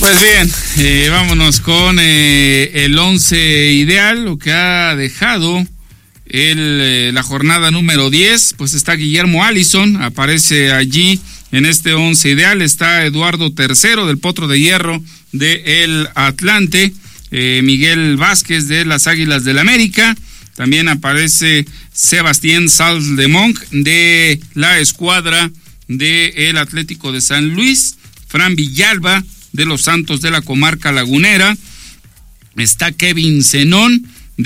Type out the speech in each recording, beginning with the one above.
Pues bien, vámonos con el 11 ideal, lo que ha dejado la jornada número 10, pues está Guillermo Allison, aparece allí en este 11 ideal, está Eduardo III del Potro de Hierro de El Atlante, Miguel Vázquez de las Águilas del América, también aparece Sebastián Saldemonc de la escuadra del Atlético de San Luis, Fran Villalba de los Santos de la Comarca Lagunera, está Kevin Zenón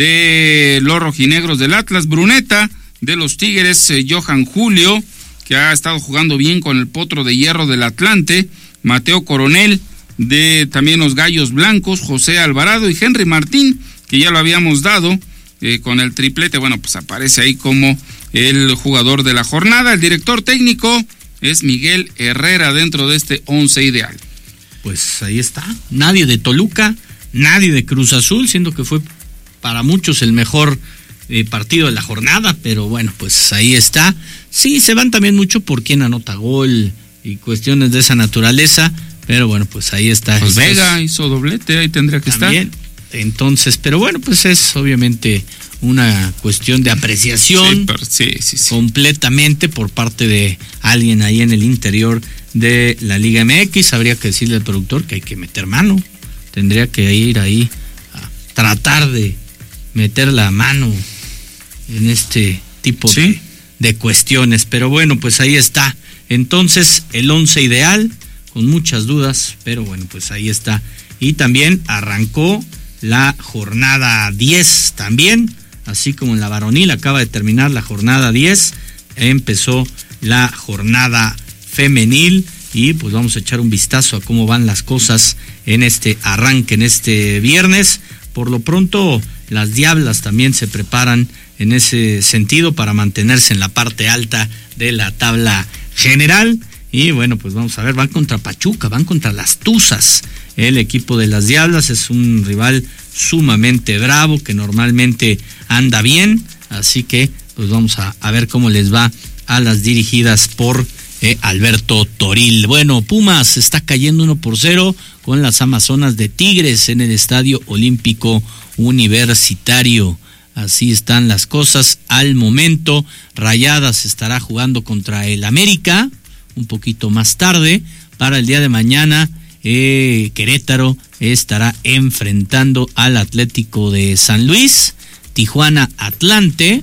de los Rojinegros del Atlas, Bruneta de los Tigres, Johan Julio, que ha estado jugando bien con el Potro de Hierro del Atlante, Mateo Coronel de también los Gallos Blancos, José Alvarado y Henry Martín, que ya lo habíamos dado con el triplete, bueno, pues aparece ahí como el jugador de la jornada. El director técnico es Miguel Herrera dentro de este 11 ideal. Pues ahí está, nadie de Toluca, nadie de Cruz Azul, siendo que fue para muchos el mejor partido de la jornada, pero bueno, pues ahí está. Sí, se van también mucho por quién anota gol y cuestiones de esa naturaleza, pero bueno, pues ahí está. Pues Vega hizo doblete, ahí tendría que también estar. Entonces, pero bueno, pues es obviamente una cuestión de apreciación sí. completamente por parte de alguien ahí en el interior de la Liga MX. Habría que decirle al productor que hay que meter mano, tendría que ir ahí a tratar de meter la mano en este tipo de cuestiones, pero bueno, pues ahí está. Entonces, el 11 ideal, con muchas dudas, pero bueno, pues ahí está. Y también arrancó la jornada 10 también, así como en la varonil acaba de terminar la jornada 10, empezó la jornada femenil y pues vamos a echar un vistazo a cómo van las cosas en este arranque, en este viernes. Por lo pronto, las Diablas también se preparan en ese sentido para mantenerse en la parte alta de la tabla general. Y bueno, pues vamos a ver, van contra Pachuca, van contra las Tuzas. El equipo de las Diablas es un rival sumamente bravo que normalmente anda bien, así que pues vamos a ver cómo les va a las dirigidas por Alberto Toril. Bueno, Pumas está cayendo 1-0 con las Amazonas de Tigres en el Estadio Olímpico Universitario. Así están las cosas al momento. Rayadas estará jugando contra el América un poquito más tarde. Para el día de mañana, Querétaro estará enfrentando al Atlético de San Luis, Tijuana Atlante,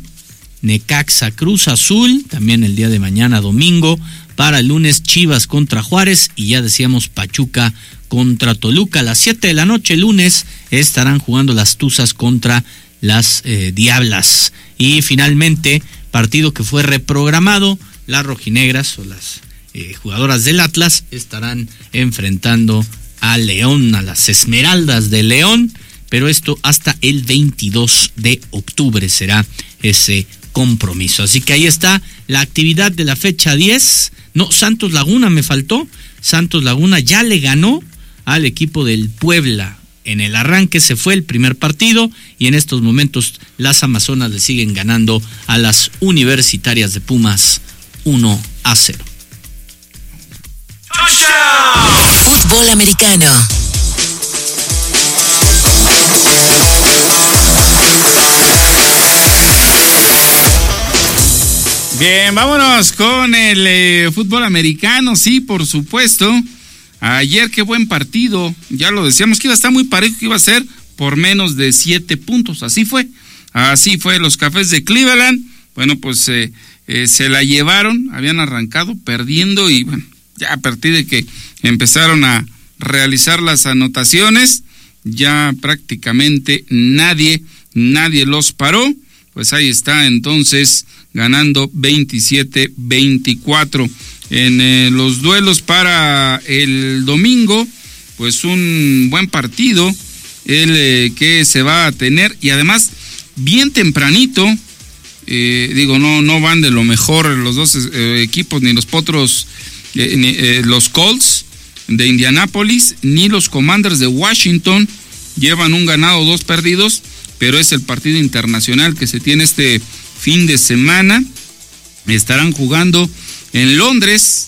Necaxa Cruz Azul, también el día de mañana domingo. Para el lunes, Chivas contra Juárez y ya decíamos Pachuca contra Toluca. A las 7 de la noche lunes estarán jugando las Tuzas contra las Diablas. Y finalmente, partido que fue reprogramado, las rojinegras o las jugadoras del Atlas estarán enfrentando a León, a las Esmeraldas de León, pero esto hasta el 22 de octubre será ese compromiso. Así que ahí está la actividad de la fecha 10. No, Santos Laguna me faltó. Santos Laguna ya le ganó al equipo del Puebla. En el arranque se fue el primer partido y en estos momentos las Amazonas le siguen ganando a las Universitarias de Pumas 1-0. Fútbol americano. Bien, vámonos con el fútbol americano, sí, por supuesto. Ayer qué buen partido, ya lo decíamos que iba a estar muy parejo, que iba a ser por menos de 7 puntos, así fue los Cafés de Cleveland, bueno pues se la llevaron, habían arrancado perdiendo y bueno, ya a partir de que empezaron a realizar las anotaciones, ya prácticamente nadie los paró, pues ahí está entonces ganando 27-24. En los duelos para el domingo, pues un buen partido el que se va a tener y además bien tempranito, no van de lo mejor los dos equipos, ni los Potros, ni los Colts de Indianápolis, ni los Commanders de Washington, llevan un ganado, 2 perdidos, pero es el partido internacional que se tiene este fin de semana. Estarán jugando en Londres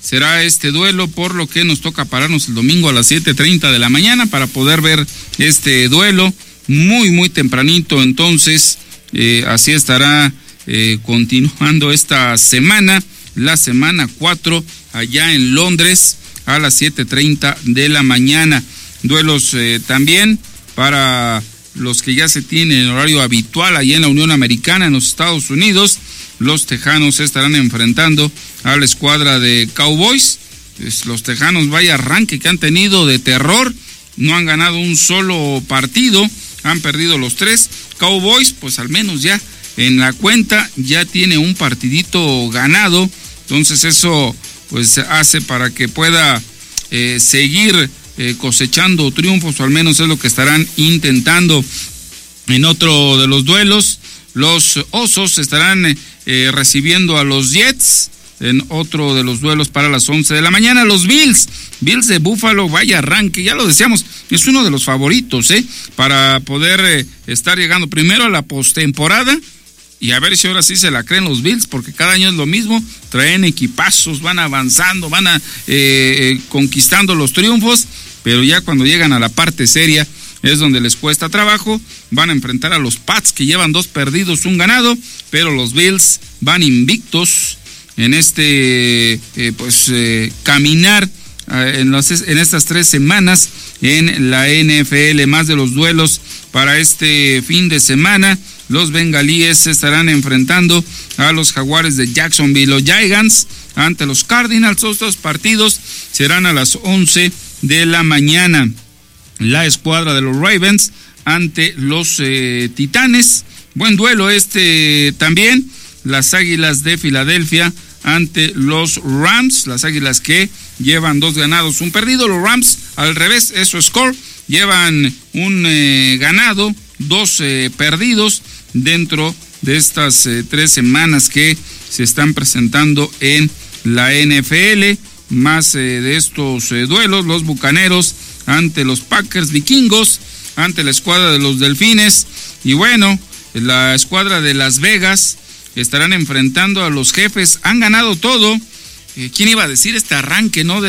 será este duelo, por lo que nos toca pararnos el domingo a las 7:30 de la mañana para poder ver este duelo muy tempranito. Entonces, así estará continuando esta semana, la semana 4, allá en Londres, a las 7:30 de la mañana. Duelos también para los que ya se tienen en horario habitual allá en la Unión Americana, en los Estados Unidos. Los Tejanos estarán enfrentando a la escuadra de Cowboys. Los Tejanos, vaya arranque que han tenido de terror, no han ganado un solo partido, han perdido los 3. Cowboys, pues al menos ya en la cuenta ya tiene un partidito ganado, entonces eso pues hace para que pueda seguir cosechando triunfos, o al menos es lo que estarán intentando. En otro de los duelos, los Osos estarán recibiendo a los Jets. En otro de los duelos para las 11 de la mañana, los Bills de Buffalo, vaya arranque, ya lo decíamos, es uno de los favoritos, para poder estar llegando primero a la postemporada, y a ver si ahora sí se la creen los Bills, porque cada año es lo mismo, traen equipazos, van avanzando, van conquistando los triunfos, pero ya cuando llegan a la parte seria es donde les cuesta trabajo. Van a enfrentar a los Pats, que llevan 2 perdidos, 1 ganado, pero los Bills van invictos en este caminar en estas 3 semanas en la NFL. Más de los duelos para este fin de semana, los bengalíes estarán enfrentando a los Jaguares de Jacksonville. Los Giants ante los Cardinals. Estos partidos serán a las 11 de la mañana. La escuadra de los Ravens ante los Titanes. Buen duelo también. Las Águilas de Filadelfia ante los Rams, las Águilas que llevan 2 ganados, 1 perdido. Los Rams al revés, eso es score, llevan 1 ganado, 2 perdidos dentro de estas 3 semanas que se están presentando en la NFL. Más de estos duelos, los Bucaneros ante los Packers, Vikingos ante la escuadra de los Delfines, y bueno, la escuadra de Las Vegas estarán enfrentando a los Jefes. Han ganado todo. ¿Quién iba a decir este arranque, no?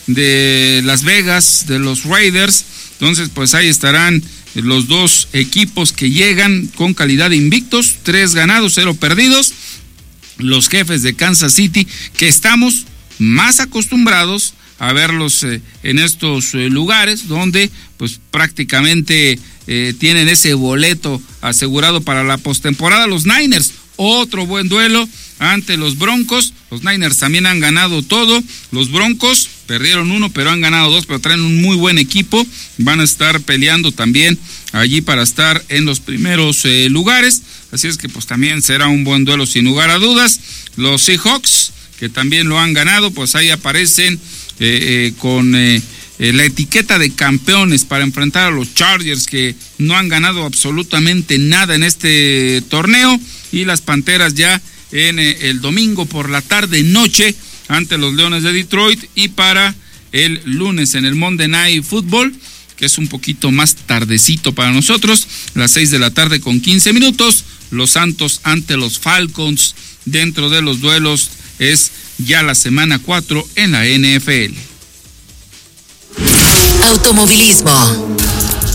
De Las Vegas, de los Raiders. Entonces, pues ahí estarán los 2 equipos que llegan con calidad de invictos, 3 ganados, 0 perdidos. Los Jefes de Kansas City, que estamos más acostumbrados a verlos en estos lugares donde pues prácticamente tienen ese boleto asegurado para la postemporada. Los Niners, otro buen duelo ante los Broncos. Los Niners también han ganado todo. Los Broncos perdieron 1, pero han ganado 2, pero traen un muy buen equipo. Van a estar peleando también allí para estar en los primeros lugares. Así es que pues también será un buen duelo sin lugar a dudas. Los Seahawks, que también lo han ganado, pues ahí aparecen con la etiqueta de campeones para enfrentar a los Chargers, que no han ganado absolutamente nada en este torneo. Y las Panteras ya en el domingo por la tarde noche ante los Leones de Detroit, y para el lunes en el Monday Night Football, que es un poquito más tardecito para nosotros, las 6 de la tarde con 15 minutos, los Santos ante los Falcons. Dentro de los duelos es ya la semana 4 en la NFL. Automovilismo.